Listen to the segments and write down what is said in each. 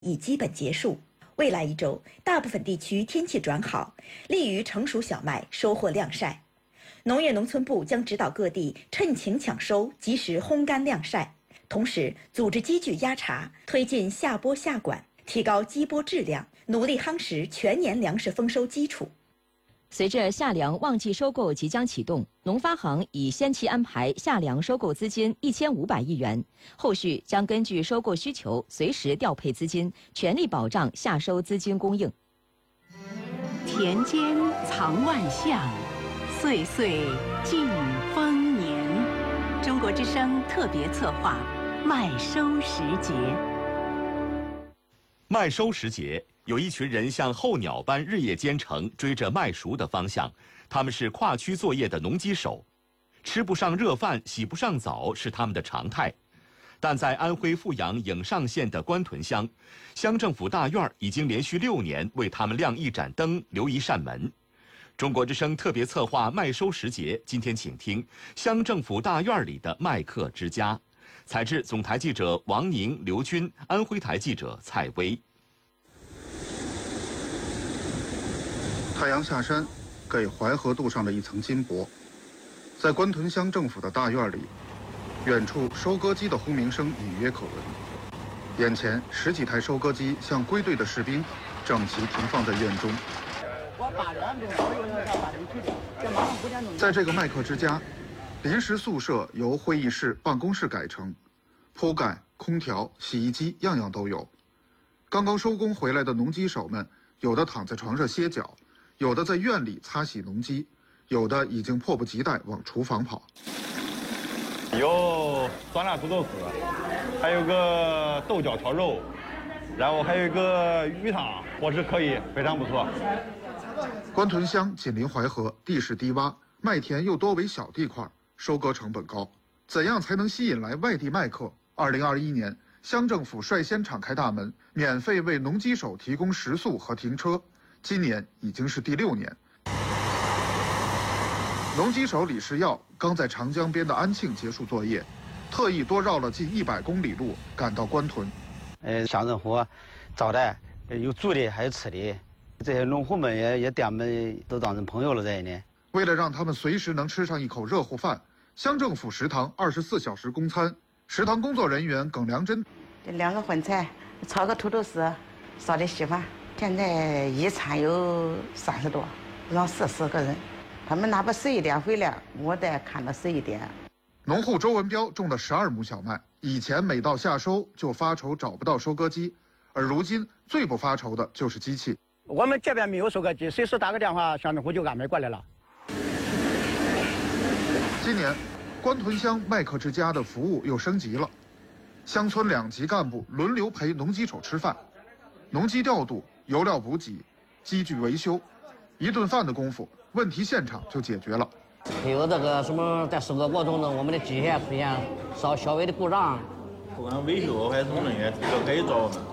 已基本结束。未来1周，大部分地区天气转好，利于成熟小麦收获晾晒。农业农村部将指导各地趁晴抢收，及时烘干晾晒，同时组织机具压茶，推进下播下管，提高机播质量，努力夯实全年粮食丰收基础。 随着夏粮旺季收购即将启动，农发行已先期安排夏粮收购资金1500亿元，后续将根据收购需求随时调配资金，全力保障夏收资金供应。 田间藏万象，岁岁尽丰年。中国之声特别策划麦收时节。 麦收时节，有一群人像候鸟般日夜兼程，追着麦熟的方向。他们是跨区作业的农机手，吃不上热饭，洗不上澡是他们的常态。但在安徽阜阳颍上县的官屯乡，乡政府大院已经连续6年为他们亮一盏灯，留一扇门。中国之声特别策划麦收时节，今天请听乡政府大院里的麦客之家。采制总台记者王宁、刘军，安徽台记者蔡薇。 太阳下山，给淮河镀上了一层金箔。在官屯乡政府的大院里，远处收割机的轰鸣声隐约可闻。眼前10几台收割机像归队的士兵，整齐停放在院中。在这个麦客之家，临时宿舍由会议室、办公室改成，铺盖、空调、洗衣机样样都有。刚刚收工回来的农机手们，有的躺在床上歇脚，有的在院里擦洗农机，有的已经迫不及待往厨房跑。 有酸辣土豆丝，还有个豆角炒肉，然后还有一个鱼汤，伙食可以，非常不错。 官屯乡紧邻淮河，地势低洼，麦田又多为小地块，收割成本高。怎样才能吸引来外地麦客？2021年，乡政府率先敞开大门，免费为农机手提供食宿和停车。今年已经是第6年。农机手李世耀刚在长江边的安庆结束作业，特意多绕了近100公里路赶到官屯。 乡政府招待，有住的还有吃的，这些农户们也对俺们都当成朋友了在呢。 为了让他们随时能吃上一口热乎饭，乡政府食堂24小时供餐。食堂工作人员耿良珍， 这2个荤菜，炒个土豆丝，烧点稀饭。现在一餐有30多，让40个人。他们哪怕11点回来，我得看到11点。 农户周文彪种了12亩小麦，以前每到夏收就发愁找不到收割机，而如今最不发愁的就是机器。 我们这边没有收割机，随时打个电话，乡政府就安排过来了。 今年，官屯乡麦客之家的服务又升级了，乡村2级干部轮流陪农机手吃饭，农机调度、油料补给、机具维修，一顿饭的功夫，问题现场就解决了。 有这个什么，在收割过程中，我们的机械出现稍微的故障， 不管维修还是什么人员要改造呢。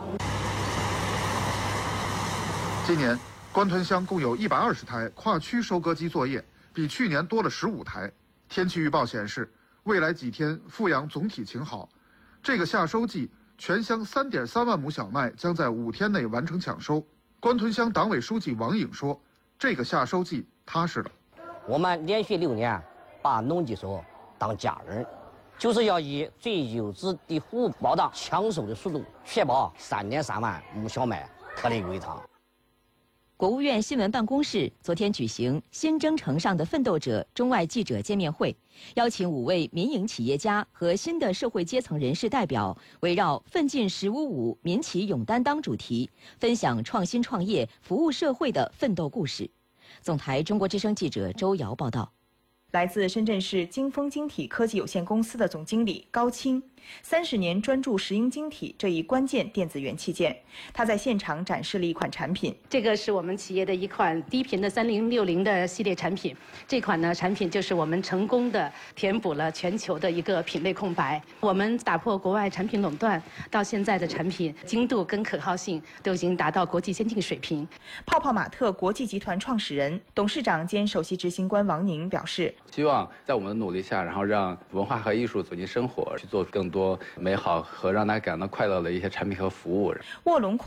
今年，官屯乡共有120台跨区收割机作业，比去年多了15台。天气预报显示，未来几天阜阳总体晴好。这个夏收季，全乡3.3万亩小麦将在5天内完成抢收。官屯乡党委书记王颖说：“这个夏收季踏实了。 我们连续6年把农机手当家人，就是要以最优质的服务保障抢收的速度，确保3.3万亩小麦颗粒归仓。” 国务院新闻办公室昨天举行新征程上的奋斗者中外记者见面会，邀请5位民营企业家和新的社会阶层人士代表，围绕奋进“1055”民企勇担当主题，分享创新创业、服务社会的奋斗故事。总台中国之声记者周瑶报道。 来自深圳市金丰晶体科技有限公司的总经理高清，30年专注石英晶体这一关键电子元器件。他在现场展示了一款产品， 这个是我们企业的一款低频的3060的系列产品。这款呢产品就是我们成功的填补了全球的一个品类空白。我们打破国外产品垄断，到现在的产品精度跟可靠性都已经达到国际先进水平。 泡泡玛特国际集团创始人、董事长兼首席执行官王宁表示， 希望在我们的努力下，然后让文化和艺术走进生活，去做更多美好和让大家感到快乐的一些产品和服务。 卧龙